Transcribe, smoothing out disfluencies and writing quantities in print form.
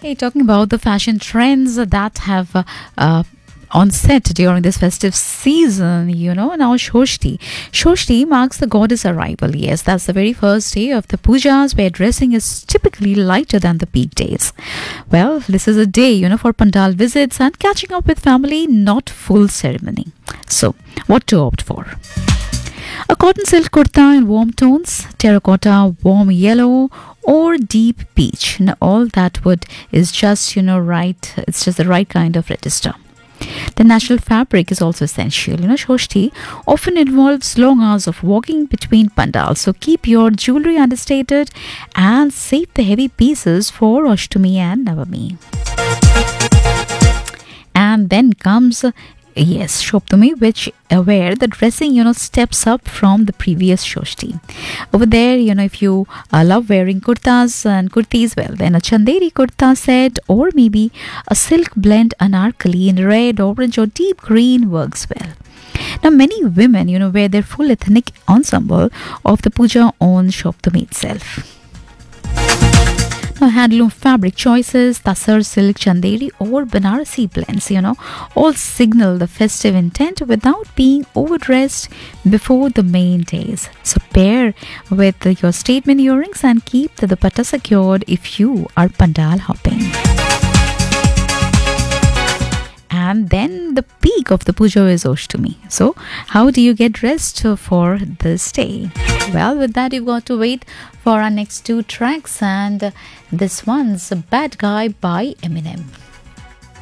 Okay, talking about the fashion trends that have on set during this festive season, now Shoshti. Shoshti marks the goddess arrival. Yes, that's the very first day of the pujas where dressing is typically lighter than the peak days. Well, this is a day, for pandal visits and catching up with family, not full ceremony. So, what to opt for? A cotton silk kurta in warm tones, terracotta, warm yellow, or deep peach. Now, all that wood is just, right. It's just the right kind of register. The natural fabric is also essential. Shoshti often involves long hours of walking between pandals. So keep your jewelry understated and save the heavy pieces for Ashtami and Navami. And then comes Shoptami, where the dressing, steps up from the previous Shoshti. Over there, if you love wearing kurtas and kurtis, well, then a Chanderi kurta set or maybe a silk blend anarkali in red, orange or deep green works well. Now, many women, wear their full ethnic ensemble of the puja on Shoptami itself. Now, handloom fabric choices, Tasar silk, Chanderi or Banarasi blends, all signal the festive intent without being overdressed before the main days. So pair with your statement earrings and keep the dupatta secured if you are pandal hopping. And then the peak of the puja is Ashtami. So, how do you get dressed for this day? Well, with that, you've got to wait for our next two tracks, and this one's Bad Guy by Eminem.